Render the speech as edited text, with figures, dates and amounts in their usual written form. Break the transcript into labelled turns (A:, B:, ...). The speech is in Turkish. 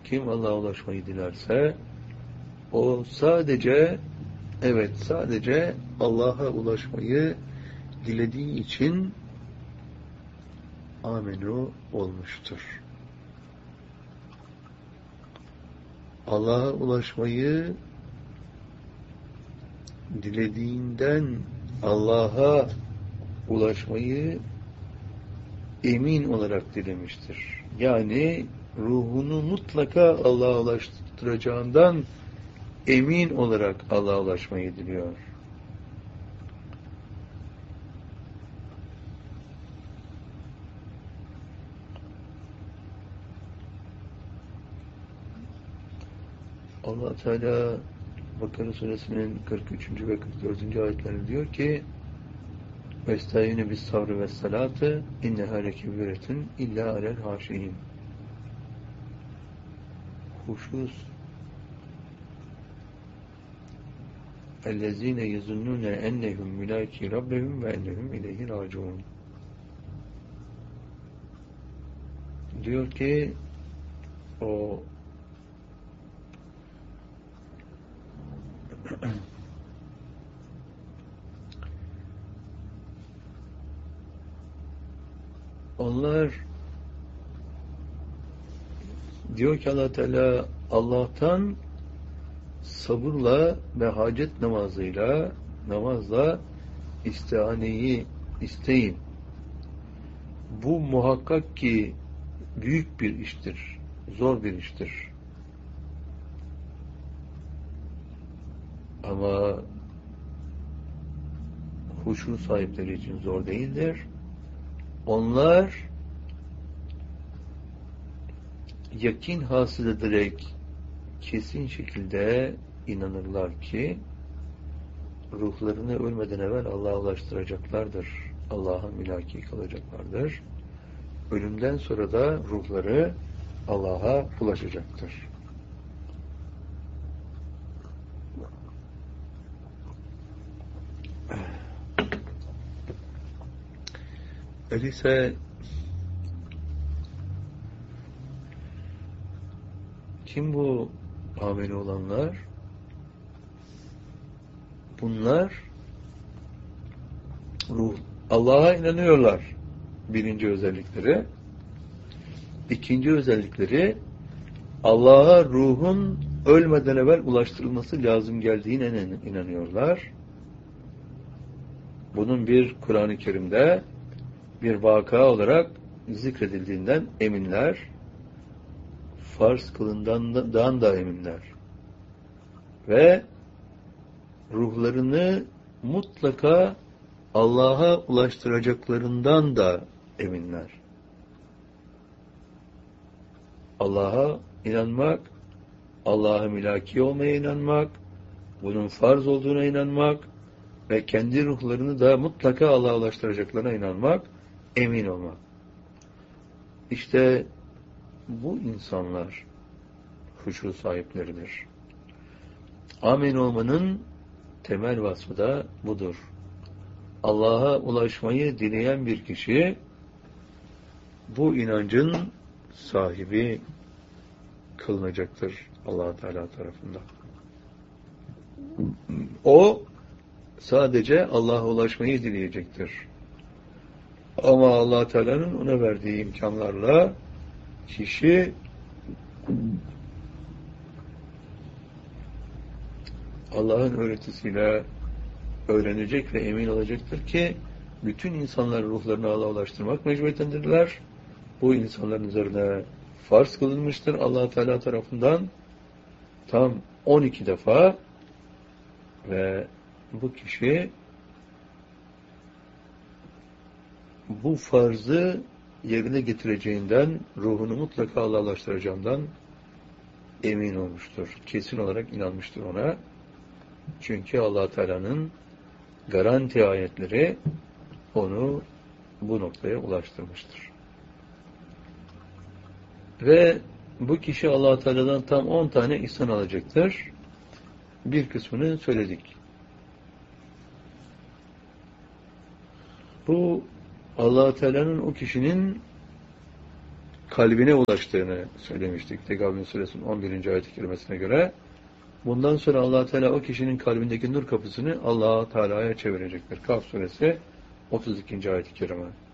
A: Kim Allah'a ulaşmayı dilerse o sadece Allah'a ulaşmayı dilediği için amenu olmuştur. Allah'a ulaşmayı dilediğinden Allah'a ulaşmayı emin olarak dilemiştir. Yani ruhunu mutlaka Allah'a ulaştıracağından emin olarak Allah'a ulaşmayı diliyor. Allah Teala Bakara suresinin 43. ve 44. ayetlerinde diyor ki Vestâine bis sabrı ve salâtı innehâ lekebîretun illâ alel hâşiîn. Huşus ellezîne yezunnûne ennehum mülâkî rabbehum ve ennehum ileyhi râciûn. Diyor ki o onlar diyor ki Allah Teala Allah'tan sabırla ve hacet namazla istihaneyi isteyin. Bu muhakkak ki büyük bir iştir, zor bir iştir. Ama huşu sahipleri için zor değildir. Onlar yakin hasıl ederek kesin şekilde inanırlar ki ruhlarını ölmeden evvel Allah'a ulaştıracaklardır. Allah'a mülaki kalacaklardır. Ölümden sonra da ruhları Allah'a ulaşacaktır. Öyleyse kim bu ameli olanlar? Bunlar Allah'a inanıyorlar. Birinci özellikleri. İkinci özellikleri Allah'a ruhun ölmeden evvel ulaştırılması lazım geldiğine inanıyorlar. Bunun bir Kur'an-ı Kerim'de bir vaka olarak zikredildiğinden eminler. Farz kılından da eminler. Ve ruhlarını mutlaka Allah'a ulaştıracaklarından da eminler. Allah'a inanmak, Allah'a mülaki olmaya inanmak, bunun farz olduğuna inanmak ve kendi ruhlarını da mutlaka Allah'a ulaştıracaklarına inanmak, emin olmak. İşte bu insanlar huşu sahipleridir. Amin olmanın temel vasfı da budur. Allah'a ulaşmayı dileyen bir kişi bu inancın sahibi kılınacaktır Allah Teala tarafından. O sadece Allah'a ulaşmayı dileyecektir. Ama Allah Teala'nın ona verdiği imkanlarla kişi Allah'ın öğretisiyle öğrenecek ve emin olacaktır ki bütün insanlar ruhlarını Allah'a ulaştırmak mecburiyetindedirler. Bu insanların üzerine farz kılınmıştır Allah Teala tarafından tam 12 defa ve bu kişi bu farzı yerine getireceğinden, ruhunu mutlaka Allah'a ulaştıracağından emin olmuştur. Kesin olarak inanmıştır ona. Çünkü Allah Teala'nın garanti ayetleri onu bu noktaya ulaştırmıştır. Ve bu kişi Allah Teala'dan tam 10 tane ihsan alacaktır. Bir kısmını söyledik. Bu Allah Teala'nın o kişinin kalbine ulaştığını söylemiştik. Tegabün Suresinin 11. ayet-i kerimesine göre. Bundan sonra Allah Teala o kişinin kalbindeki nur kapısını Allah Teala'ya çevirecektir. Kaf Suresi 32. ayet-i kerime.